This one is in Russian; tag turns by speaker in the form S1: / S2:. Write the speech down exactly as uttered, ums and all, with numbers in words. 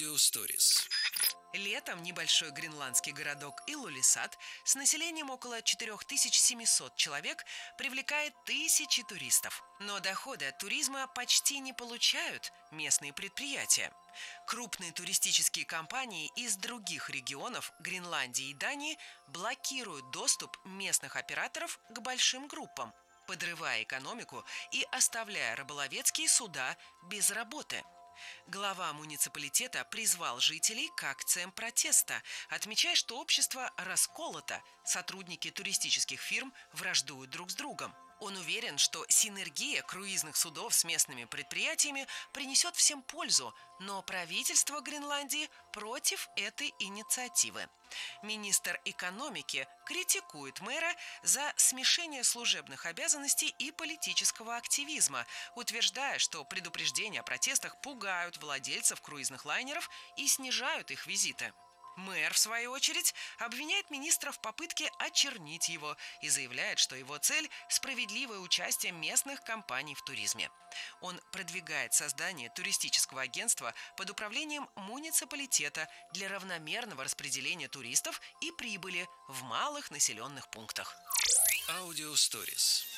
S1: Аудиосторис.
S2: Летом небольшой гренландский городок Илулиссат с населением около четыре тысячи семьсот человек привлекает тысячи туристов. Но доходы от туризма почти не получают местные предприятия. Крупные туристические компании из других регионов Гренландии и Дании блокируют доступ местных операторов к большим группам, подрывая экономику и оставляя рыболовецкие суда без работы. Глава муниципалитета призвал жителей к акциям протеста, отмечая, что общество расколото, сотрудники туристических фирм враждуют друг с другом. Он уверен, что синергия круизных судов с местными предприятиями принесет всем пользу, но правительство Гренландии против этой инициативы. Министр экономики критикует мэра за смешение служебных обязанностей и политического активизма, утверждая, что предупреждения о протестах пугают владельцев круизных лайнеров и снижают их визиты. Мэр, в свою очередь, обвиняет министра в попытке очернить его и заявляет, что его цель – справедливое участие местных компаний в туризме. Он продвигает создание туристического агентства под управлением муниципалитета для равномерного распределения туристов и прибыли в малых населенных пунктах.
S1: Аудиосторис.